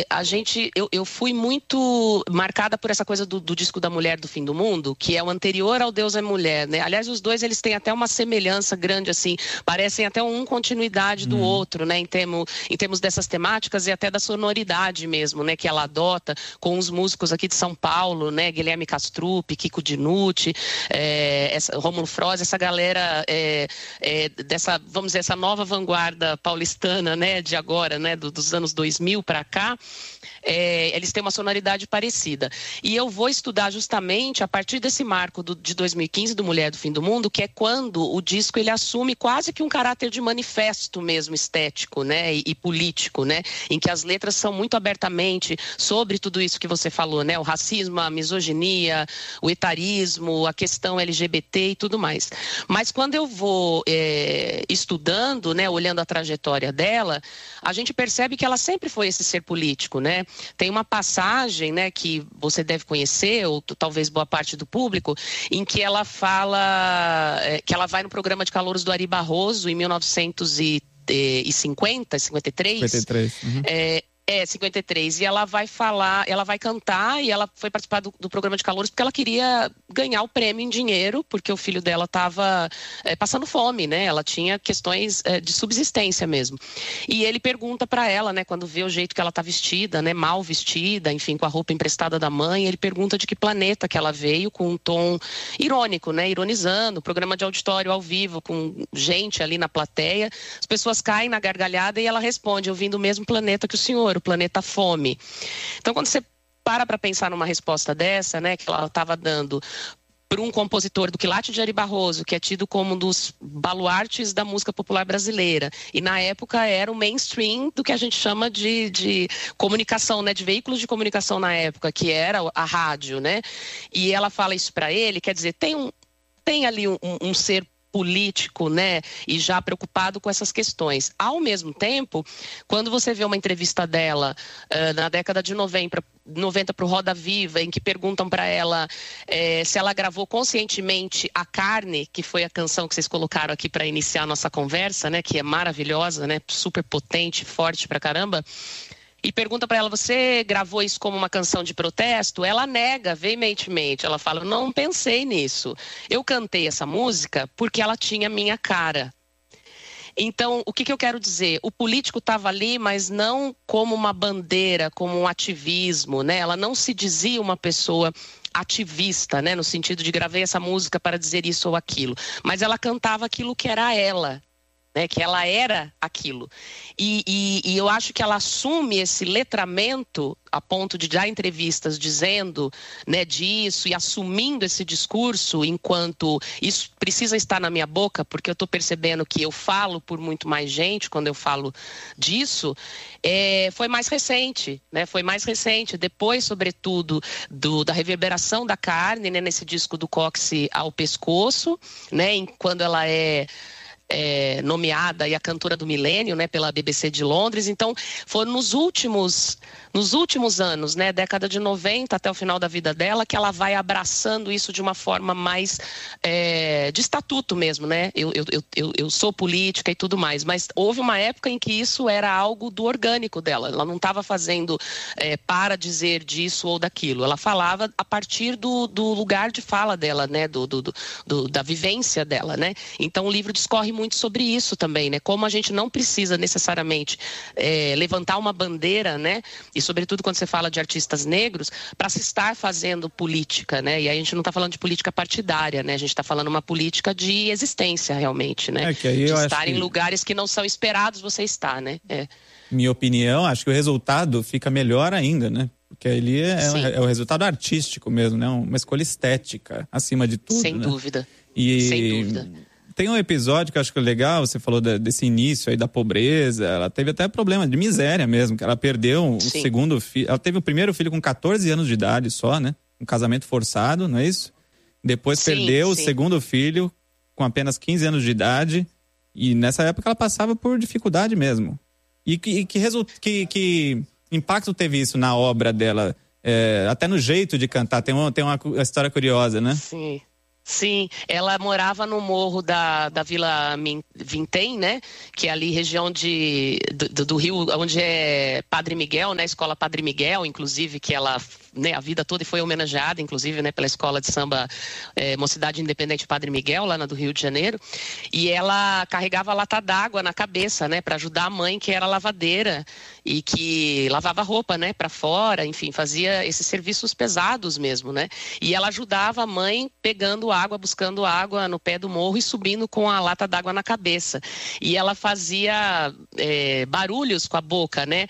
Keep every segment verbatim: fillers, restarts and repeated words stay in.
a gente, eu, eu fui muito marcada por essa coisa do, do disco da Mulher do Fim do Mundo, que é o anterior ao Deus é Mulher, né? Aliás, os dois, eles têm até uma semelhança grande, assim, parecem até um continuidade do hum. outro, né? Em, termo, em termos dessas temáticas e até da sonoridade mesmo, né? Que ela adota com os músicos aqui de São Paulo, né? Guilherme Castrup, Kiko Dinucci, é, essa, Rômulo Froz, essa galera é, é, dessa, vamos dizer, essa nova vanguarda paulistana, né? De agora, né? Do, dos anos dois mil para cá, é, eles têm uma sonoridade parecida. E eu vou estudar justamente a partir desse marco do, de dois mil e quinze do Mulher do Fim do Mundo, que é quando o disco ele assume quase que um caráter de manifesto mesmo estético, né, e, e político, né, em que as letras são muito abertamente sobre tudo isso que você falou, né, o racismo, a misoginia, o etarismo, a questão L G B T e tudo mais. Mas quando eu vou é, estudando, né, olhando a trajetória dela, a gente percebe que ela sempre foi esse ser político, né? Tem uma passagem, né, que você deve conhecer, ou talvez boa parte do público, em que ela fala, é, que ela vai no programa de calouros do Ari Barroso em mil novecentos e cinquenta, cinquenta e três. cinquenta e três. Uhum. É, É, cinquenta e três. E ela vai falar, ela vai cantar e ela foi participar do, do programa de calouros porque ela queria ganhar o prêmio em dinheiro, porque o filho dela estava é, passando fome, né? Ela tinha questões é, de subsistência mesmo. E ele pergunta para ela, né, quando vê o jeito que ela tá vestida, né, mal vestida, enfim, com a roupa emprestada da mãe, ele pergunta de que planeta que ela veio, com um tom irônico, né, ironizando, programa de auditório ao vivo, com gente ali na plateia. As pessoas caem na gargalhada e ela responde: eu vim do mesmo planeta que o senhor, o planeta fome. Então, quando você para para pensar numa resposta dessa, né, que ela estava dando para um compositor do quilate de Ari Barroso, que é tido como um dos baluartes da música popular brasileira, e na época era o mainstream do que a gente chama de, de comunicação, né, de veículos de comunicação na época, que era a rádio, né, e ela fala isso para ele, quer dizer, tem, um, tem ali um, um ser político, né, e já preocupado com essas questões. Ao mesmo tempo, quando você vê uma entrevista dela uh, na década de noventa para o Roda Viva, em que perguntam para ela eh, se ela gravou conscientemente A Carne, que foi a canção que vocês colocaram aqui para iniciar a nossa conversa, né, que é maravilhosa, né, super potente, forte pra caramba, e pergunta para ela: você gravou isso como uma canção de protesto? Ela nega veementemente. Ela fala: não pensei nisso. Eu cantei essa música porque ela tinha minha cara. Então, o que, que eu quero dizer? O político estava ali, mas não como uma bandeira, como um ativismo, né? Ela não se dizia uma pessoa ativista, né? No sentido de gravei essa música para dizer isso ou aquilo. Mas ela cantava aquilo que era ela. Né, que ela era aquilo. E, e, e eu acho que ela assume esse letramento a ponto de dar entrevistas dizendo, né, disso e assumindo esse discurso enquanto isso precisa estar na minha boca, porque eu estou percebendo que eu falo por muito mais gente quando eu falo disso. É, foi mais recente, né, foi mais recente, depois, sobretudo, do, da reverberação da Carne, né, nesse disco do Cóccix ao Pescoço, né, em, quando ela é É, nomeada e a cantora do milênio, né, pela B B C de Londres. Então, foram nos últimos, nos últimos anos, né, década de noventa até o final da vida dela, que ela vai abraçando isso de uma forma mais é, de estatuto mesmo, né, eu, eu, eu, eu sou política e tudo mais, mas houve uma época em que isso era algo do orgânico dela, ela não estava fazendo é, para dizer disso ou daquilo, ela falava a partir do, do lugar de fala dela, né, do, do, do, da vivência dela, né, então o livro discorre muito sobre isso também, né? Como a gente não precisa necessariamente é, levantar uma bandeira, né? E sobretudo quando você fala de artistas negros, para se estar fazendo política, né? E aí a gente não está falando de política partidária, né? A gente está falando uma política de existência realmente, né? É que aí de eu estar acho em que... lugares que não são esperados você estar, né? É. Minha opinião, acho que o resultado fica melhor ainda, né? Porque ali é, é, é o resultado artístico mesmo, né? Uma escolha estética, acima de tudo. Sem né? dúvida. E... Sem dúvida. Tem um episódio que eu acho que é legal, você falou da, desse início aí da pobreza, ela teve até problema de miséria mesmo, que ela perdeu o Sim. segundo filho, ela teve o primeiro filho com catorze anos de idade só, né? Um casamento forçado, não é isso? Depois Sim, perdeu sim. o segundo filho com apenas quinze anos de idade e nessa época ela passava por dificuldade mesmo. E que, que, result, que, que impacto teve isso na obra dela? É, até no jeito de cantar, tem uma, tem uma história curiosa, né? Sim. Sim, ela morava no morro da, da Vila Vintém, né? Que é ali região de, do, do Rio, onde é Padre Miguel, né? Escola Padre Miguel, inclusive, que ela, né, a vida toda foi homenageada, inclusive, né, pela Escola de Samba é, Mocidade Independente Padre Miguel, lá na do Rio de Janeiro. E ela carregava lata d'água na cabeça, né? Para ajudar a mãe, que era lavadeira e que lavava roupa, né? Para fora, enfim, fazia esses serviços pesados mesmo, né? E ela ajudava a mãe pegando água, buscando água no pé do morro e subindo com a lata d'água na cabeça. E ela fazia é, barulhos com a boca, né?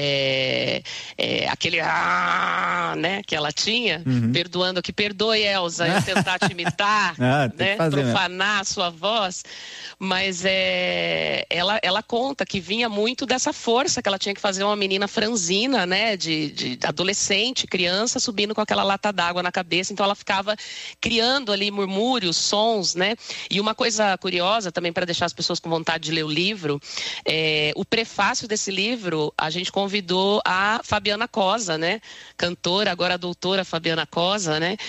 É, é, aquele ah, né, que ela tinha, uhum. perdoando que perdoe, Elza, eu tentar te imitar, ah, né? Profanar a sua voz. Mas é, ela, ela conta que vinha muito dessa força que ela tinha que fazer uma menina franzina, né? De, de adolescente, criança, subindo com aquela lata d'água na cabeça. Então ela ficava criando ali murmúrios, sons, né? E uma coisa curiosa também para deixar as pessoas com vontade de ler o livro, é, o prefácio desse livro a gente convidou a Fabiana Cosa, né? Cantora, agora doutora Fabiana Cosa, né?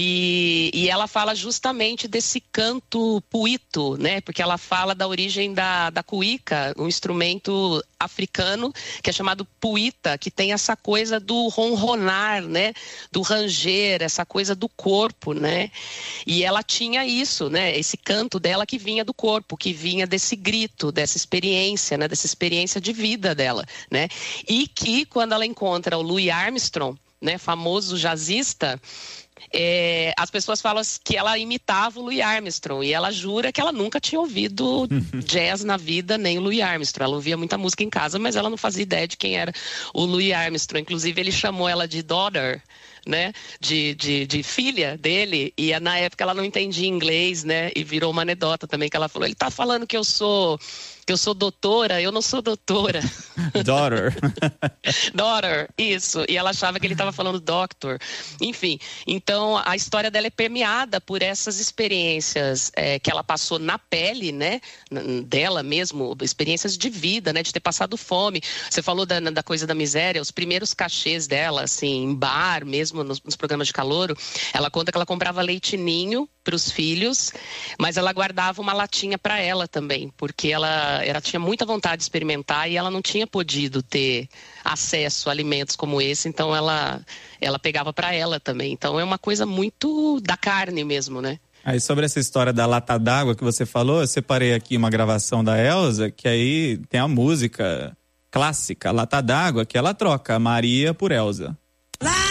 E, e ela fala justamente desse canto puito, né? Porque ela fala da origem da, da cuíca, um instrumento africano que é chamado puita, que tem essa coisa do ronronar, né? Do ranger, essa coisa do corpo, né? E ela tinha isso, né? Esse canto dela que vinha do corpo, que vinha desse grito, dessa experiência, né? Dessa experiência de vida dela, né? E que quando ela encontra o Louis Armstrong, né? Famoso jazzista, É, as pessoas falam que ela imitava o Louis Armstrong e ela jura que ela nunca tinha ouvido jazz na vida, nem o Louis Armstrong. Ela ouvia muita música em casa, mas ela não fazia ideia de quem era o Louis Armstrong. Inclusive, ele chamou ela de daughter, né? De, de, de filha dele, e na época ela não entendia inglês, né? E virou uma anedota também, que ela falou, ele tá falando que eu sou... que eu sou doutora, eu não sou doutora. Daughter. Daughter, isso. E ela achava que ele estava falando doctor. Enfim, então a história dela é permeada por essas experiências é, que ela passou na pele, né? Dela mesmo, experiências de vida, né? De ter passado fome. Você falou da, da coisa da miséria, os primeiros cachês dela, assim, em bar mesmo, nos, nos programas de calouro, ela conta que ela comprava leite ninho para os filhos, mas ela guardava uma latinha para ela também, porque ela ela tinha muita vontade de experimentar e ela não tinha podido ter acesso a alimentos como esse, então ela, ela pegava para ela também. Então é uma coisa muito da carne mesmo, né? Aí sobre essa história da lata d'água que você falou, eu separei aqui uma gravação da Elza, que aí tem a música clássica, Lata d'Água, que ela troca a Maria por Elza. Lá